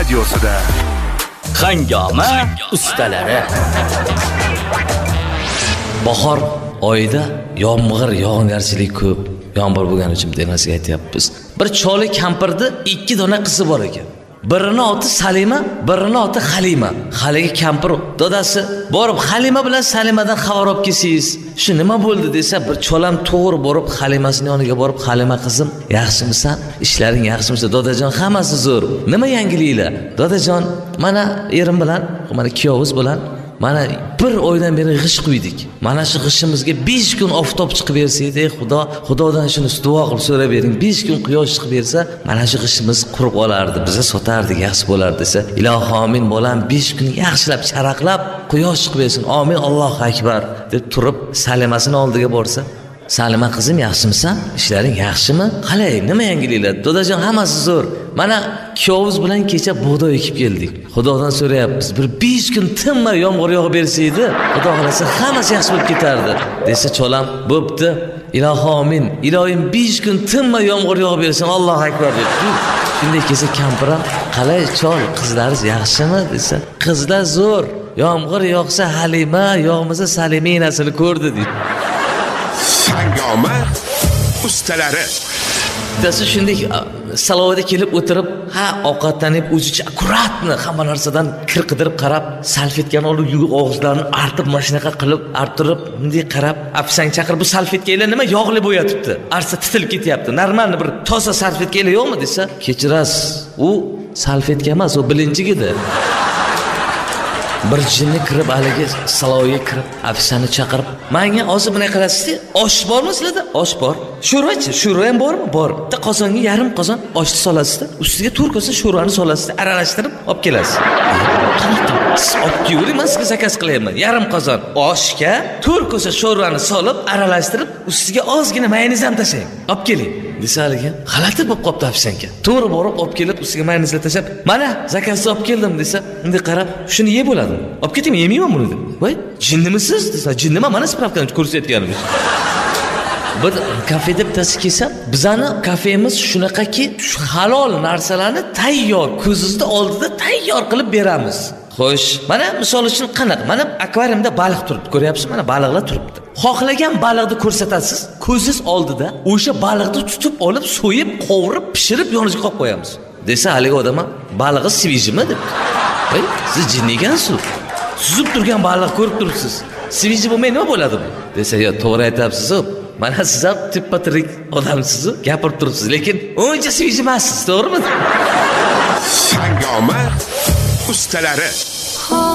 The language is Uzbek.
radiosida Hangoma ustalari. Bahor oyida yomg'ir, yog'ingarchilik ko'p. Yomg'ir bo'lgani uchun demasiga aytyapmiz. Bir choli kampirdi, 2 dona qizi bor ekan. Birini oti Salima, birini oti Halima. Haligi kampir dadasi borib Halima bilan Salimadan xabar olib kelsangiz, shu nima bo'ldi desa, bir cholam to'g'ri borib Halimasining yoniga borib, Halima qizim, yaxshimisan? Ishlaring yaxshimisa? Dadajon, hammasi zo'r. Nima yangiliklar? Dadajon, mana erim bilan, mana kuyovimiz bilan mana bir oydan beri g'ish quydik. Mana shu g'ishimizga 5 kun oftob chiqib bersa edi, Xudodan shuni duo qilib so'rab bering. 5 kun quyosh chiqib bersa, mana shu g'ishimiz qurib olardi, biza sotardik, yaxshi bo'lardi desa, ilohi amin bolam 5 kun yaxshilab charaqlab quyosh chiqib bersin. Amin, Allohu akbar deb turib Salimasining oldiga borsa, Salima qizim, yaxshimisan? Ishlaring yaxshimi? Qalay, nima yangiliklar? Dadajon, hammasi zo'r. Mana kuyovimiz bilan kecha bug'doy ekib keldik. Xudodan so'rayapmiz, bir 5 kun tinmay yomg'ir yog'ib bersa edi, Xudo xolasa hammasi yaxshi bo'lib ketardi. Desa cholam, bo'pti. Ilohi amin. Ilohim 5 kun tinmay yomg'ir yog'ib bersin. Allohu akbar deb. Shunday kelsa kampiram, qalay chol, qizlaringiz yaxshimi desa, qizlar zo'r. Yomg'ir yog'sa Halima, yog'masa Saliminasini ko'rdi deydi. Hangoma ustalari. Dasi shunday salovida kelib o'tirib, ovqatlanib o'zicha akkuratni hamma narsadan kir qidirib qarab, salfetkani olib yuvib og'izlarini artib, mashinaqa qilib, artirib, bunday qarab, afsang chaqirib, bu salfetkalar nima yog'li bo'yatibdi. Arsa titilib ketyapti. Normal bir toza salfetkalar yo'qmi desa, kechirasiz. U salfetka emas, u bilinchik edi. Bir jinni kirib haligi saloviga kirib, afisani chaqirib, "Menga hozir bunday qilasizda, osh bormi sizlarda?" "Osh bor." "Sho'rvachi, sho'rva ham bormi?" "Bor." Bitta qozonga yarim qozon oshni solasizda, ustiga 4 kosa sho'rvani solasizda, aralashtirib olib kelasiz. Qanaqa? Siz olib kelyapsiz, men sizga zakaz qilyapman. Yarim qozon oshga 4 kosa sho'rvani solib, aralashtirib, ustiga ozgina mayonez ham tashlang. Olib keling. Desa haligi, g'alati bo'lib qopti afisanka. To'g'ri borib olib kelib, ustiga mayonezni tashab, "Mana zakazni olib keldim" desa, bunday qarab, "Shuni yeb bo'ladi. Olib ketaymi, yemayman buni" deb. "Voy, jinnimisiz?" desa, "Jinnima, mana spravkani ko'rsatganim." Bir kafeda bittasi kelsa, bizani kafemiz shunaqaki, halol narsalarni tayyor, ko'zingizda oldida tayyor qilib beramiz. Xo'sh, mana misol uchun qanaqa? Mana akvariumda baliq turibdi, ko'ryapsiz? Mana baliqlar turibdi. Xohlagan baliqni ko'rsatasiz, ko'zingiz oldida o'sha baliqni tutib olib, so'yib, qovurib, pishirib yoniga qo'yib qo'yamiz. Desa haligi odam, "Balig'i svejimi?" deb. "Voy, siz jin ekansiz. Suzib turgan baliq ko'rib turibsiz. Sveji bo'lmay nima bo'ladi bu?" Desa, "Yo, to'g'ri aytasiz. Mana siz ham tippa-tirik odamsiz, gapirib turibsiz, lekin uncha sveji emassiz, to'g'rimi?" Hangoma ustalari.